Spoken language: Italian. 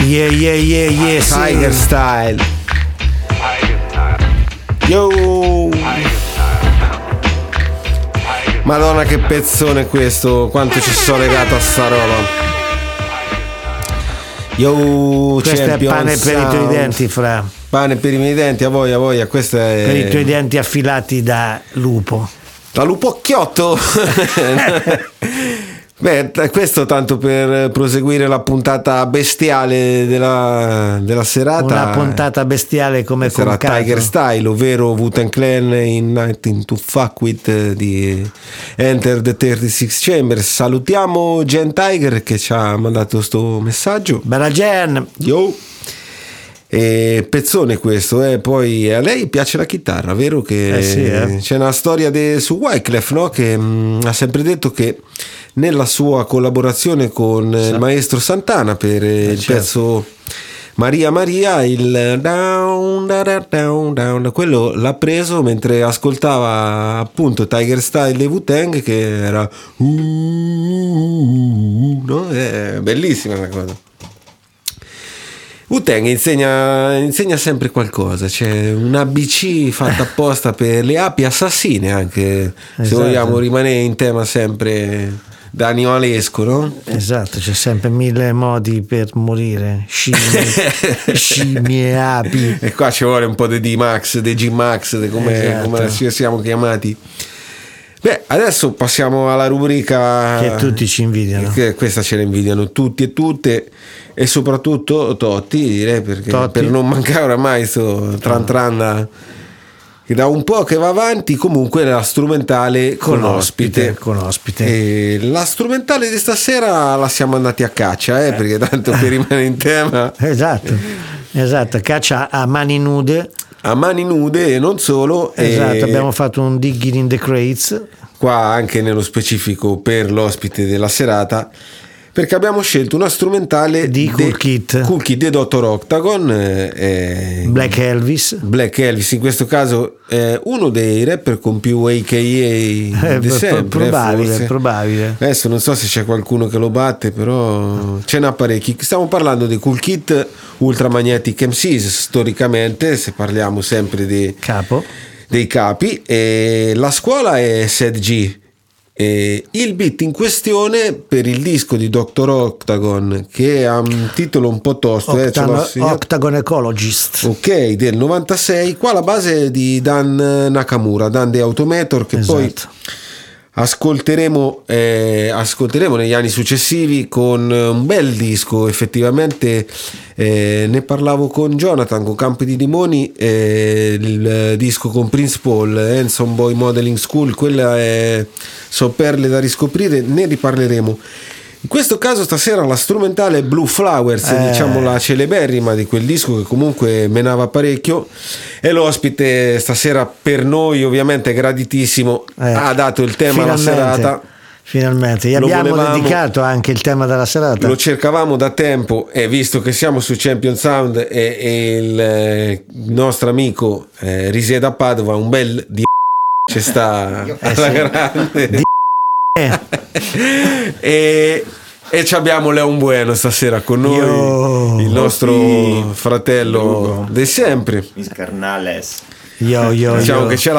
Yeah, yeah, yeah, yeah, sì. Tiger Style. Yo. Madonna che pezzone questo, quanto ci sono legato a sta roba. Yo, questo è pane per i tuoi denti, fra. Pane per i miei denti, a voglia, questo è per i tuoi denti affilati da lupo. Da lupocchiotto. Beh, questo tanto per proseguire la puntata bestiale della serata. Una puntata bestiale come sarà Tiger Style, ovvero Wu-Tang Clan in Nothing to Fuck With di Enter the 36 Chambers. Salutiamo Jen Tiger che ci ha mandato sto messaggio. Bella Jen. Yo. E pezzone questo, poi a lei piace la chitarra, vero che sì. C'è una storia su Wyclef, no? Che ha sempre detto che nella sua collaborazione con il maestro Santana per il pezzo Maria Maria, il down, down, down, quello l'ha preso mentre ascoltava appunto Tiger Style e Wu-Tang, che era no? È bellissima la cosa. Wu-Tang insegna sempre qualcosa, c'è un ABC fatta apposta per le api assassine, anche se vogliamo rimanere in tema sempre da animalesco, no? Esatto, c'è sempre 1000 modi per morire, scimmie, api. E qua ci vuole un po' di D-Max, di G-Max, come siamo chiamati. Beh, adesso passiamo alla rubrica che tutti ci invidiano. Questa ce la invidiano tutti e tutte, e soprattutto Totti, direi, perché per non mancare oramai sto tran che da un po' che va avanti. Comunque la strumentale con ospite. E la strumentale di stasera la siamo andati a caccia, perché tanto per rimanere in tema. Esatto, caccia a mani nude e non solo. Esatto, abbiamo fatto un digging in the crates qua anche nello specifico per l'ospite della serata, perché abbiamo scelto una strumentale di Cool Kid di Dr. Octagon, Black Elvis in questo caso è uno dei rapper con più AKA di sempre, probabile. Adesso non so se c'è qualcuno che lo batte, però ce n'ha parecchi. Stiamo parlando di Cool Kid, Ultramagnetic MCs storicamente, se parliamo sempre dei capi, e la scuola è Sad G. Il beat in questione per il disco di Dr. Octagon, che ha un titolo un po' tosto, Octagon Ecologist, ok, del 96. Qua la base è di Dan Nakamura, Dan The Automator, che poi ascolteremo negli anni successivi con un bel disco. Effettivamente ne parlavo con Jonathan, con Campi di Limoni, il disco con Prince Paul, Handsome Boy Modeling School, quella so perle da riscoprire, ne riparleremo. In questo caso stasera la strumentale Blue Flowers, diciamo la celeberrima di quel disco che comunque menava parecchio, e l'ospite stasera per noi ovviamente graditissimo ha dato il tema alla serata. Finalmente, gli abbiamo dedicato anche il tema della serata. Lo cercavamo da tempo, e visto che siamo su Champion Sound e il nostro amico risiede a Padova, un bel di ci sta alla grande. E ci abbiamo Leon Bueno stasera con noi, il nostro fratello di sempre. Mis carnales. Diciamo che c'è